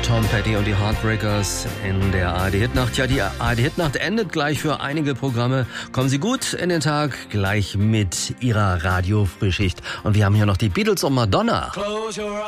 Tom Petty und die Heartbreakers in der ARD-Hitnacht. Ja, die ARD-Hitnacht endet gleich für einige Programme. Kommen Sie gut in den Tag, gleich mit Ihrer Radio-Frühschicht. Und wir haben hier noch die Beatles und Madonna.